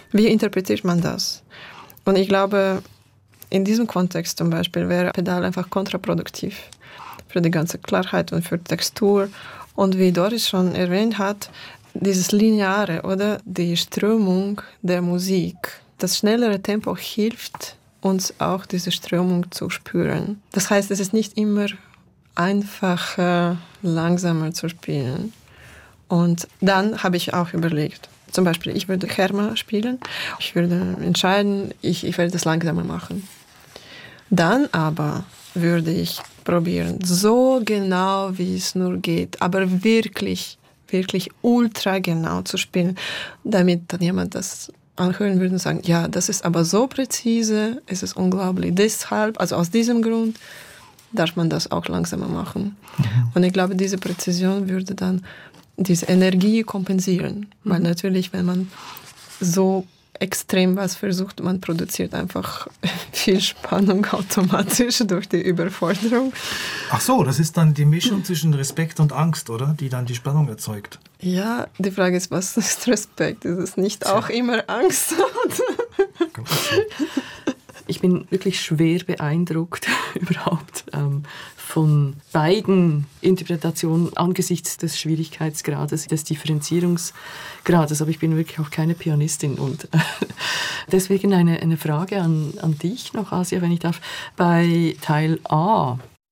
Wie interpretiert man das? Und ich glaube, in diesem Kontext zum Beispiel wäre Pedal einfach kontraproduktiv für die ganze Klarheit und für Textur. Und wie Doris schon erwähnt hat, dieses Lineare oder die Strömung der Musik, das schnellere Tempo hilft uns auch, diese Strömung zu spüren. Das heißt, es ist nicht immer einfacher, langsamer zu spielen. Und dann habe ich auch überlegt, zum Beispiel, ich würde Herma spielen, ich würde entscheiden, ich werde das langsamer machen. Dann aber würde ich probieren, so genau wie es nur geht, aber wirklich, wirklich ultra genau zu spielen, damit dann jemand das anhören würde und sagen, ja, das ist aber so präzise, es ist unglaublich. Deshalb, also aus diesem Grund, darf man das auch langsamer machen. Und ich glaube, diese Präzision würde dann diese Energie kompensieren. Weil natürlich, wenn man so extrem was versucht, man produziert einfach viel Spannung automatisch durch die Überforderung. Ach so, das ist dann die Mischung zwischen Respekt und Angst, oder? Die dann die Spannung erzeugt. Ja, die Frage ist, was ist Respekt? Ist es nicht auch immer Angst? Ich bin wirklich schwer beeindruckt überhaupt von beiden Interpretationen angesichts des Schwierigkeitsgrades, des Differenzierungsgrades. Aber ich bin wirklich auch keine Pianistin. Und deswegen eine Frage an dich noch, Asia, wenn ich darf. Bei Teil A